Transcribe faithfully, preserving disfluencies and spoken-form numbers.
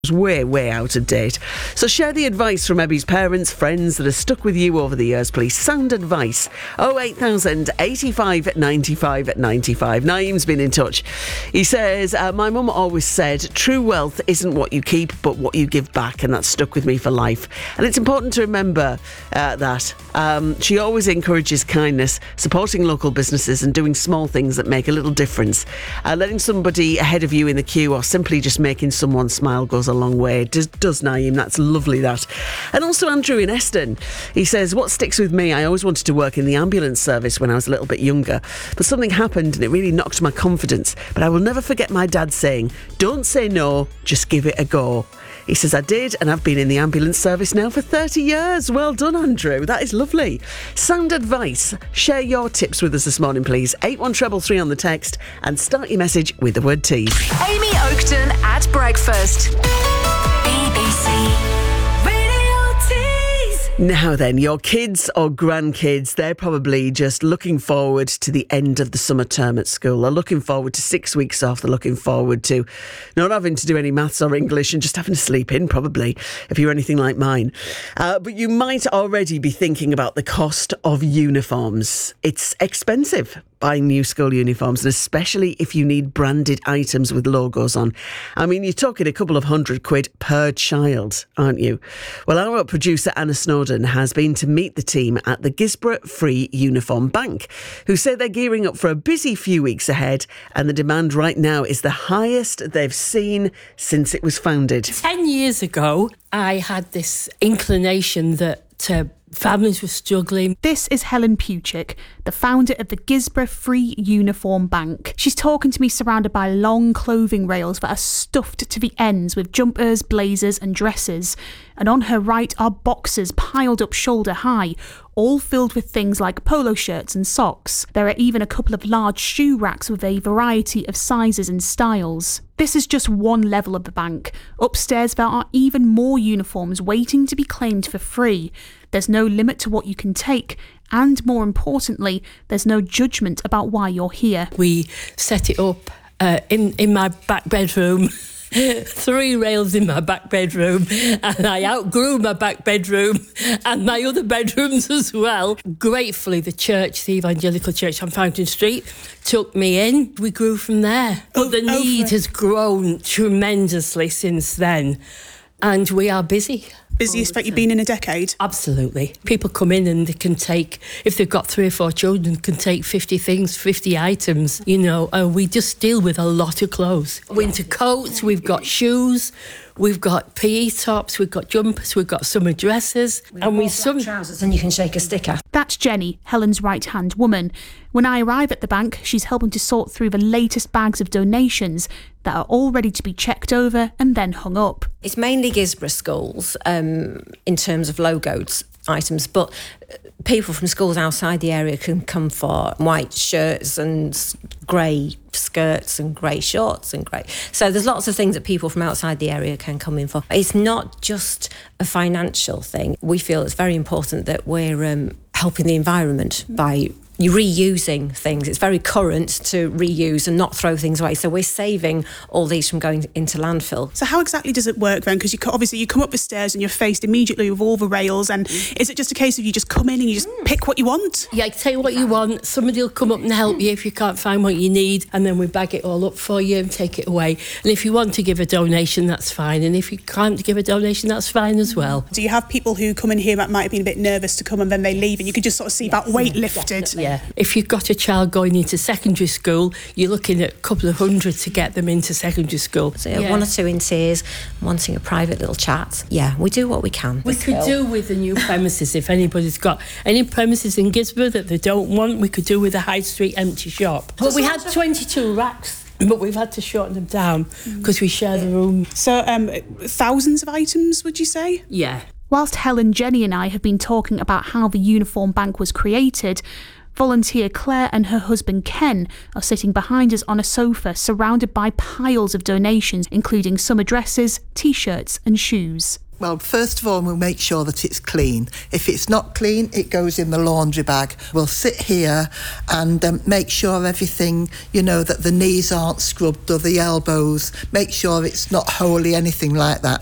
way, way out of date. So share the advice from Ebby's parents, friends that have stuck with you over the years, please. Sound advice. oh eight thousand, eighty-five, ninety-five, ninety-five. Naeem's been in touch. He says, uh, my mum always said, true wealth isn't what you keep, but what you give back, and that's stuck with me for life. And it's important to remember uh, that. Um, she always encourages kindness, supporting local businesses and doing small things that make a little difference. Uh, letting somebody ahead of you in the queue or simply just making someone smile goes a long way. Does, does Naeem. That's lovely, that. And also Andrew in Eston. He says, what sticks with me, I always wanted to work in the ambulance service when I was a little bit younger, but something happened and it really knocked my confidence. But I will never forget my dad saying, don't say no, just give it a go. He says, I did, and I've been in the ambulance service now for thirty years. Well done, Andrew. That is lovely. Sound advice. Share your tips with us this morning, please. eight one three three on the text, and start your message with the word tea. Amy Oakton at breakfast. B B C Radio Tees. Now then, your kids or grandkids, they're probably just looking forward to the end of the summer term at school. They're looking forward to six weeks off. They're looking forward to not having to do any maths or English and just having to sleep in, probably, if you're anything like mine. Uh, but you might already be thinking about the cost of uniforms. It's expensive buying new school uniforms, and especially if you need branded items with logos on. I mean, you're talking a couple of hundred quid per child, aren't you? Well, our producer Anna Snowden has been to meet the team at the Gisborough Free Uniform Bank, who say they're gearing up for a busy few weeks ahead, and the demand right now is the highest they've seen since it was founded. Ten years ago, I had this inclination that uh, families were struggling. This is Helen Puchik, the founder of the Gisborough Free Uniform Bank. She's talking to me surrounded by long clothing rails that are stuffed to the ends with jumpers, blazers and dresses. And on her right are boxes piled up shoulder high, all filled with things like polo shirts and socks. There are even a couple of large shoe racks with a variety of sizes and styles. This is just one level of the bank. Upstairs there are even more uniforms waiting to be claimed for free. There's no limit to what you can take, and more importantly, there's no judgment about why you're here. We set it up uh, in, in my back bedroom. Three rails in my back bedroom, and I outgrew my back bedroom and my other bedrooms as well. Gratefully, the church, the Evangelical Church on Fountain Street, took me in. We grew from there. But the need has grown tremendously since then, and we are busy. Busiest that you've been in a decade? Absolutely. People come in and they can take, if they've got three or four children, can take fifty things, fifty items. You know, uh, we just deal with a lot of clothes. Winter coats, we've got shoes, we've got P E tops, we've got jumpers, we've got summer dresses. We and we some trousers and you can shake a sticker. That's Jenny, Helen's right-hand woman. When I arrive at the bank, she's helping to sort through the latest bags of donations that are all ready to be checked over and then hung up. It's mainly Gisborough schools um, in terms of logos items, but people from schools outside the area can come for white shirts and grey skirts and grey shorts and grey. So there's lots of things that people from outside the area can come in for. It's not just a financial thing. We feel it's very important that we're um, helping the environment by reusing things. It's very current to reuse and not throw things away. So we're saving all these from going into landfill. So how exactly does it work then? Because you obviously you come up the stairs and you're faced immediately with all the rails. And mm. is it just a case of you just come in and you just mm. pick what you want? Yeah, take what you want. Somebody will come up and help you if you can't find what you need. And then we bag it all up for you and take it away. And if you want to give a donation, that's fine. And if you can't give a donation, that's fine as well. Do you have people who come in here that might have been a bit nervous to come and then they leave and you can just sort of see yes. that weight lifted? Definitely. Yeah. If you've got a child going into secondary school, you're looking at a couple of hundred to get them into secondary school. So yeah. one or two in tears, wanting a private little chat. Yeah, we do what we can. We could do with the new premises. If anybody's got any premises in Gisborough that they don't want, we could do with a high street empty shop. But we had twenty-two racks, but we've had to shorten them down because mm. we share the room. So um, thousands of items, would you say? Yeah. Whilst Helen, Jenny and I have been talking about how the Uniform Bank was created, volunteer Claire and her husband Ken are sitting behind us on a sofa surrounded by piles of donations, including summer dresses, t-shirts and shoes. Well, first of all, we'll make sure that it's clean. If it's not clean, it goes in the laundry bag. We'll sit here and um, make sure everything, you know, that the knees aren't scrubbed or the elbows. Make sure it's not holy, anything like that.